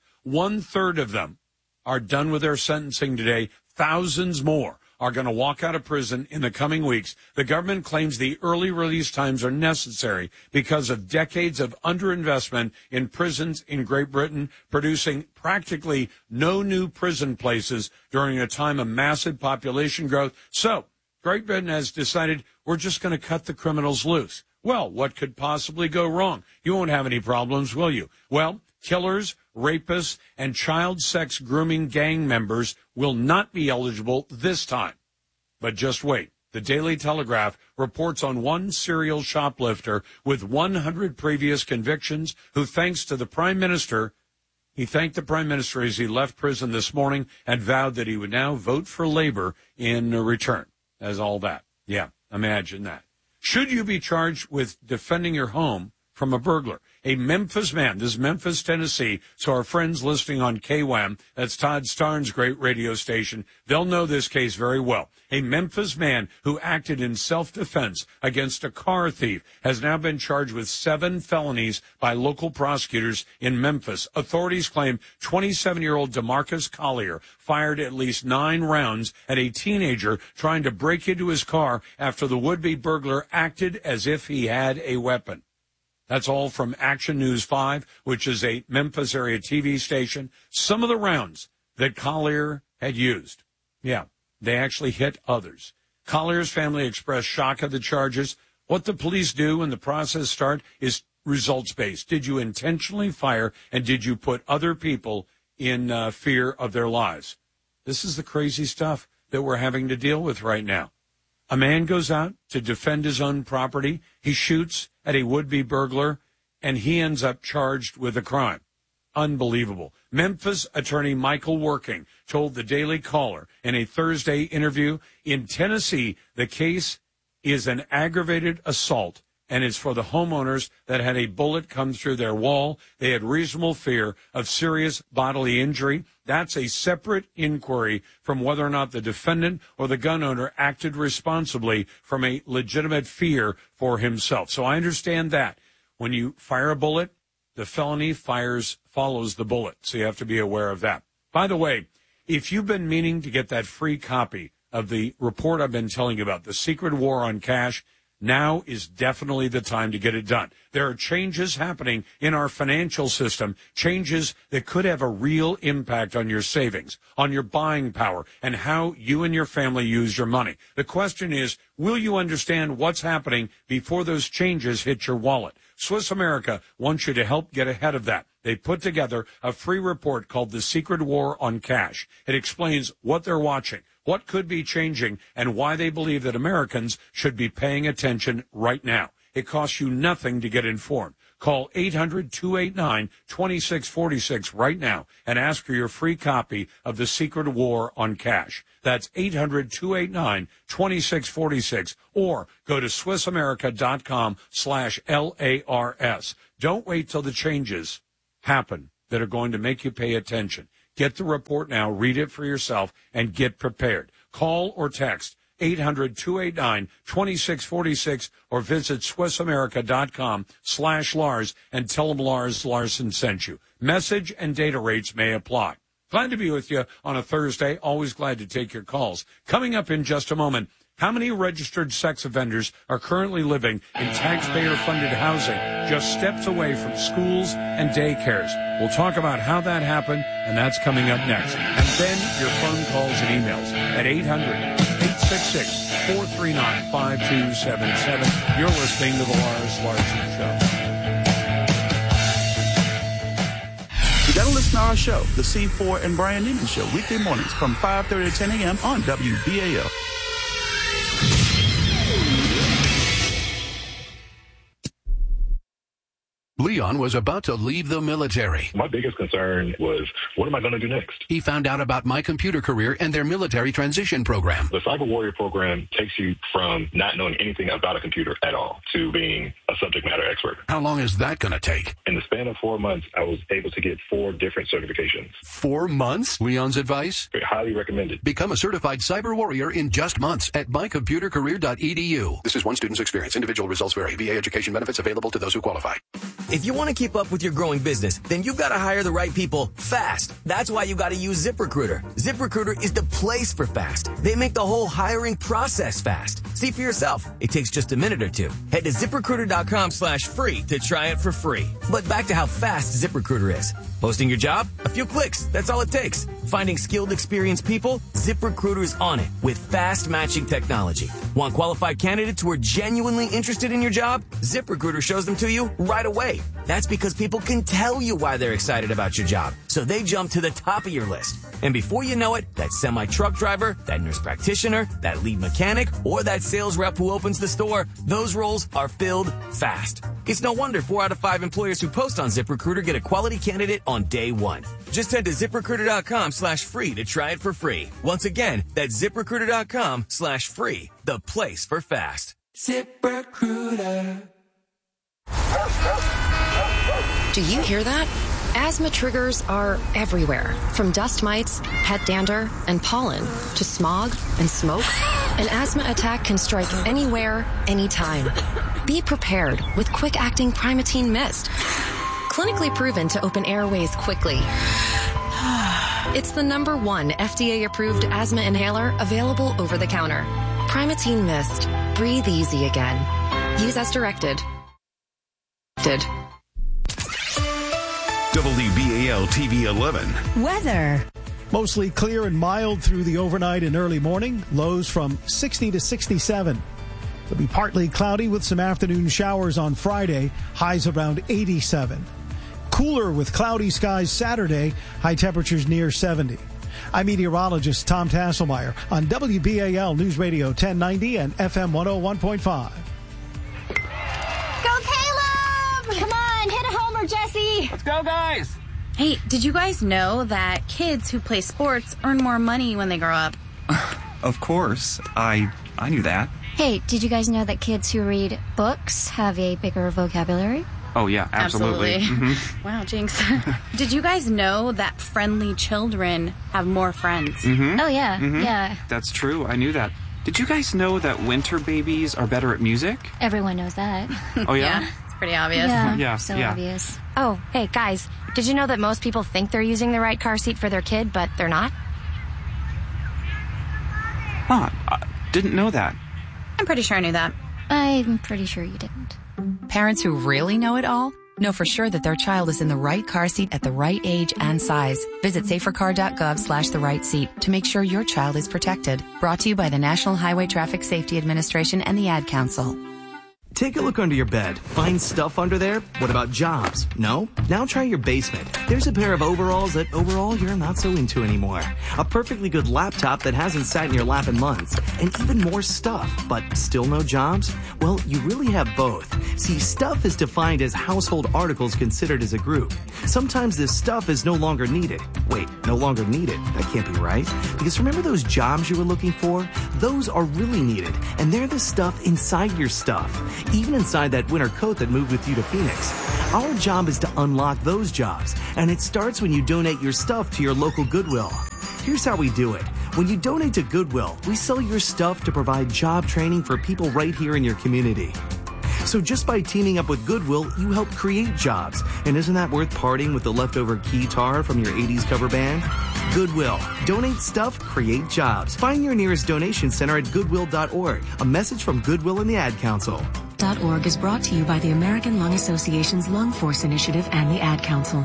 1/3 of them are done with their sentencing today. Thousands more are going to walk out of prison in the coming weeks. The government claims the early release times are necessary because of decades of underinvestment in prisons in Great Britain, producing practically no new prison places during a time of massive population growth. So Great Britain has decided we're just going to cut the criminals loose. Well, what could possibly go wrong? You won't have any problems, will you? Well, killers, rapists, and child sex grooming gang members will not be eligible this time. But just wait. The Daily Telegraph reports on one serial shoplifter with 100 previous convictions who, thanks to the Prime Minister, he thanked the Prime Minister as he left prison this morning and vowed that he would now vote for Labor in return. As all that. Yeah, imagine that. Should you be charged with defending your home from a burglar? A Memphis man, this is Memphis, Tennessee, so our friends listening on KWAM, that's Todd Starnes' great radio station, they'll know this case very well. A Memphis man who acted in self-defense against a car thief has now been charged with 7 felonies by local prosecutors in Memphis. Authorities claim 27-year-old DeMarcus Collier fired at least 9 rounds at a teenager trying to break into his car after the would-be burglar acted as if he had a weapon. That's all from Action News 5, which is a Memphis area TV station. Some of the rounds that Collier had used, yeah, they actually hit others. Collier's family expressed shock at the charges. What the police do when the process starts is results-based. Did you intentionally fire, and did you put other people in fear of their lives? This is the crazy stuff that we're having to deal with right now. A man goes out to defend his own property. He shoots at a would-be burglar, and he ends up charged with a crime. Unbelievable. Memphis attorney Michael Working told the Daily Caller in a Thursday interview, in Tennessee, the case is an aggravated assault, and it's for the homeowners that had a bullet come through their wall. They had reasonable fear of serious bodily injury. That's a separate inquiry from whether or not the defendant or the gun owner acted responsibly from a legitimate fear for himself. So I understand that. When you fire a bullet, the felony follows the bullet. So you have to be aware of that. By the way, if you've been meaning to get that free copy of the report I've been telling you about, The Secret War on Cash, Now is definitely the time to get it done. There are changes happening in our financial system, changes that could have a real impact on your savings, on your buying power, and how you and your family use your money. The question is, will you understand what's happening before those changes hit your wallet? Swiss America wants you to help get ahead of that. They put together a free report called The Secret War on Cash. It explains what they're watching, what could be changing, and why they believe that Americans should be paying attention right now. It costs you nothing to get informed. Call 800-289-2646 right now and ask for your free copy of The Secret War on Cash. That's 800-289-2646, or go to SwissAmerica.com/LARS. Don't wait till the changes happen that are going to make you pay attention. Get the report now, read it for yourself, and get prepared. Call or text 800-289-2646 or visit SwissAmerica.com/Lars and tell them Lars Larson sent you. Message and data rates may apply. Glad to be with you on a Thursday. Always glad to take your calls. Coming up in just a moment, how many registered sex offenders are currently living in taxpayer-funded housing just steps away from schools and daycares? We'll talk about how that happened, and that's coming up next. And then your phone calls and emails at 800-866-439-5277. You're listening to The Lars Larson Show. You got to listen to our show, The C4 and Brian Newman Show, weekday mornings from 5:30 to 10 a.m. on WBAL. Leon was about to leave the military. My biggest concern was, what am I going to do next? He found out about My Computer Career and their military transition program. The Cyber Warrior program takes you from not knowing anything about a computer at all to being a subject matter expert. How long is that going to take? In the span of 4 months, I was able to get 4 different certifications. 4 months? Leon's advice? Highly recommended. Become a certified cyber warrior in just months at mycomputercareer.edu. This is one student's experience. Individual results vary. VA education benefits available to those who qualify. If you want to keep up with your growing business, then you've got to hire the right people fast. That's why you got to use ZipRecruiter. ZipRecruiter is the place for fast. They make the whole hiring process fast. See for yourself. It takes just a minute or two. Head to ZipRecruiter.com/free to try it for free. But back to how fast ZipRecruiter is. Posting your job? A few clicks. That's all it takes. Finding skilled, experienced people? ZipRecruiter's on it with fast matching technology. Want qualified candidates who are genuinely interested in your job? ZipRecruiter shows them to you right away. That's because people can tell you why they're excited about your job, so they jump to the top of your list. And before you know it, that semi-truck driver, that nurse practitioner, that lead mechanic, or that sales rep who opens the store, those roles are filled fast. It's no wonder 4 out of 5 employers who post on ZipRecruiter get a quality candidate on day one. Just head to ZipRecruiter.com/free to try it for free. Once again, that's ZipRecruiter.com/free, the place for fast. ZipRecruiter. Do you hear that? Asthma triggers are everywhere, from dust mites, pet dander, and pollen, to smog and smoke. An asthma attack can strike anywhere, anytime. Be prepared with quick-acting Primatene Mist. Clinically proven to open airways quickly. It's the #1 FDA-approved asthma inhaler available over the counter. Primatene Mist. Breathe easy again. Use as directed. WBAL TV 11. Weather. Mostly clear and mild through the overnight and early morning. Lows from 60 to 67. It'll be partly cloudy with some afternoon showers on Friday. Highs around 87. Cooler with cloudy skies Saturday. High temperatures near 70. I'm meteorologist Tom Tasselmeyer on WBAL News Radio 1090 and FM 101.5. Go Caleb! Come on, hit a homer, Jesse. Let's go, guys. Hey, did you guys know that kids who play sports earn more money when they grow up? Of course. I knew that. Hey, did you guys know that kids who read books have a bigger vocabulary? Oh, yeah, absolutely. Mm-hmm. Wow, jinx. Did you guys know that friendly children have more friends? Mm-hmm. Oh, yeah, yeah. That's true. I knew that. Did you guys know that winter babies are better at music? Everyone knows that. Oh, yeah? It's pretty obvious. Yeah, so obvious. Oh, hey, guys, did you know that most people think they're using the right car seat for their kid, but they're not? Huh, I didn't know that. I'm pretty sure I knew that. I'm pretty sure you didn't. Parents who really know it all know for sure that their child is in the right car seat at the right age and size. Visit safercar.gov/the right seat to make sure your child is protected. Brought to you by the National Highway Traffic Safety Administration and the Ad Council. Take a look under your bed. Find stuff under there? What about jobs? No? Now try your basement. There's a pair of overalls that overall you're not so into anymore. A perfectly good laptop that hasn't sat in your lap in months. And even more stuff, but still no jobs? Well, you really have both. See, stuff is defined as household articles considered as a group. Sometimes this stuff is no longer needed. Wait, no longer needed? That can't be right. Because remember those jobs you were looking for? Those are really needed. And they're the stuff inside your stuff. Even inside that winter coat that moved with you to Phoenix. Our job is to unlock those jobs, and it starts when you donate your stuff to your local Goodwill. Here's how we do it. When you donate to Goodwill, we sell your stuff to provide job training for people right here in your community. So just by teaming up with Goodwill, you help create jobs. And isn't that worth parting with the leftover guitar from your 80s cover band? Goodwill. Donate stuff, create jobs. Find your nearest donation center at goodwill.org. A message from Goodwill and the Ad Council. .org is brought to you by the American Lung Association's Lung Force Initiative and the Ad Council.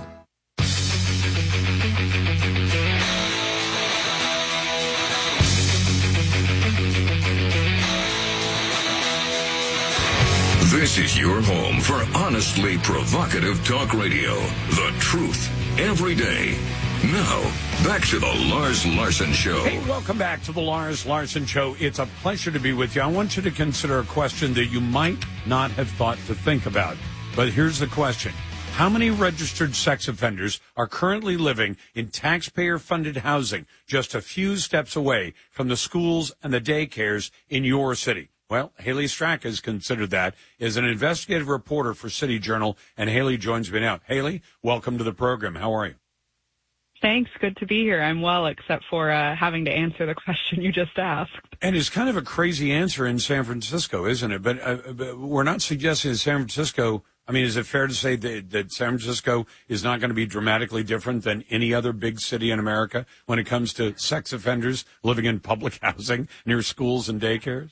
This is your home for honestly provocative talk radio. The truth every day. Now, back to the Lars Larson Show. Hey, welcome back to the Lars Larson Show. It's a pleasure to be with you. I want you to consider a question that you might not have thought to think about. But here's the question. How many registered sex offenders are currently living in taxpayer-funded housing just a few steps away from the schools and the daycares in your city? Well, Haley Strack has considered that as an investigative reporter for City Journal, and Haley joins me now. Haley, welcome to the program. How are you? Thanks. Good to be here. I'm well, except for having to answer the question you just asked. And it's kind of a crazy answer in San Francisco, isn't it? But we're not suggesting that San Francisco, I mean, is it fair to say that San Francisco is not going to be dramatically different than any other big city in America when it comes to sex offenders living in public housing near schools and daycares?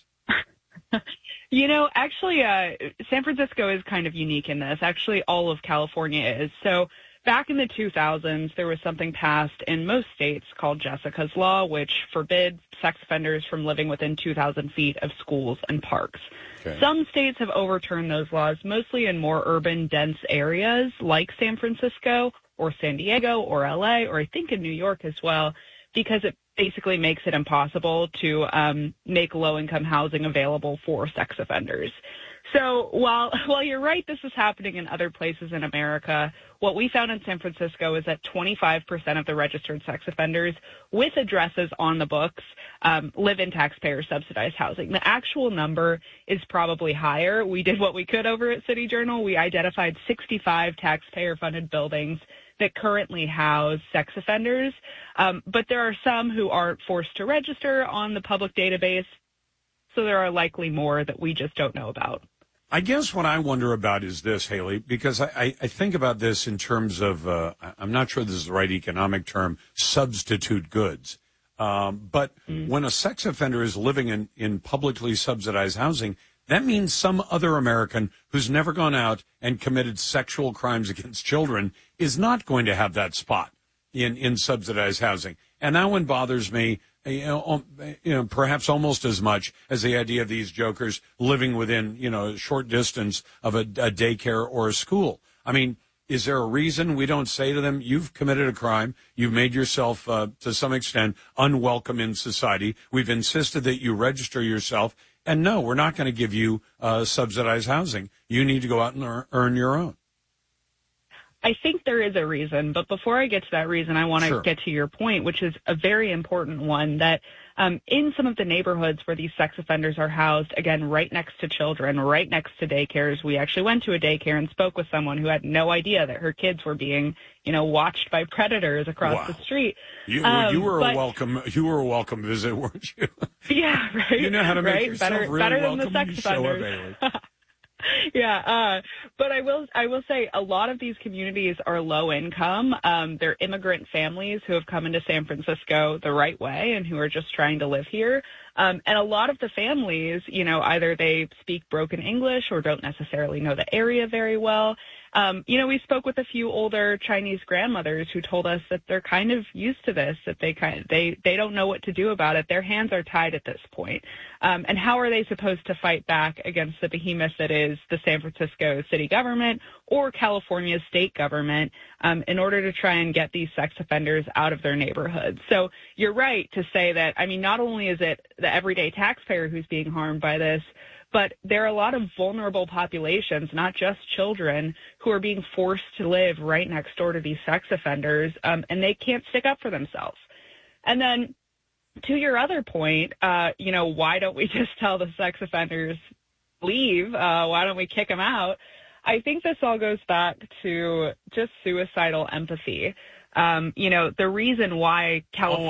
You know, actually, San Francisco is kind of unique in this. Actually, all of California is. So back in the 2000s, there was something passed in most states called Jessica's Law, which forbids sex offenders from living within 2,000 feet of schools and parks. Okay. Some states have overturned those laws, mostly in more urban, dense areas like San Francisco or San Diego or L.A. or I think in New York as well, because it basically makes it impossible to make low-income housing available for sex offenders. So while you're right, this is happening in other places in America, what we found in San Francisco is that 25% of the registered sex offenders with addresses on the books live in taxpayer-subsidized housing. The actual number is probably higher. We did what we could over at City Journal. We identified 65 taxpayer-funded buildings that currently house sex offenders, but there are some who aren't forced to register on the public database, so there are likely more that we just don't know about. I guess what I wonder about is this, Haley, because I think about this in terms of, I'm not sure this is the right economic term, substitute goods. But when a sex offender is living in publicly subsidized housing, that means some other American who's never gone out and committed sexual crimes against children is not going to have that spot in subsidized housing. And that one bothers me, perhaps almost as much as the idea of these jokers living within, a short distance of a daycare or a school. I mean, is there a reason we don't say to them, you've committed a crime, you've made yourself, to some extent, unwelcome in society, we've insisted that you register yourself, and no, we're not going to give you subsidized housing. You need to go out and earn your own. I think there is a reason, but before I get to that reason, I want to get to your point, which is a very important one, that in some of the neighborhoods where these sex offenders are housed, again, right next to children, right next to daycares, we actually went to a daycare and spoke with someone who had no idea that her kids were being, watched by predators across the street. You were a welcome visit, weren't you? Yeah, right. You know how to make yourself better really than welcome. The sex offenders. But I will say a lot of these communities are low income. They're immigrant families who have come into San Francisco the right way and who are just trying to live here. And a lot of the families, either they speak broken English or don't necessarily know the area very well. We spoke with a few older Chinese grandmothers who told us that they're kind of used to this, that they don't know what to do about it. Their hands are tied at this point. And how are they supposed to fight back against the behemoth that is the San Francisco city government or California's state government in order to try and get these sex offenders out of their neighborhoods? So you're right to say that, not only is it the everyday taxpayer who's being harmed by this, but there are a lot of vulnerable populations, not just children, who are being forced to live right next door to these sex offenders, and they can't stick up for themselves. And then to your other point, why don't we just tell the sex offenders, leave? Why don't we kick them out? I think this all goes back to just suicidal empathy. The reason why California